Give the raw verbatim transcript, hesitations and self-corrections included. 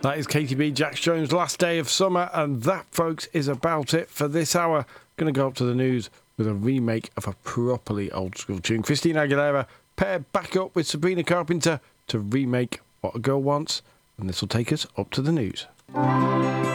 That is Katy B, Jax Jones' Last Day of Summer, and that, folks, is about it for this hour. Going to go up to the news with a remake of a properly old-school tune. Christina Aguilera paired back up with Sabrina Carpenter to remake What a Girl Wants, and this will take us up to the news.